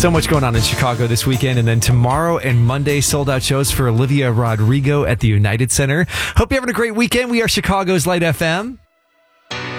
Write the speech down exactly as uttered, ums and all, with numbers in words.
So much going on in Chicago this weekend, and then tomorrow and Monday, sold out shows for Olivia Rodrigo at the United Center. Hope you're having a great weekend. We are Chicago's Light F M.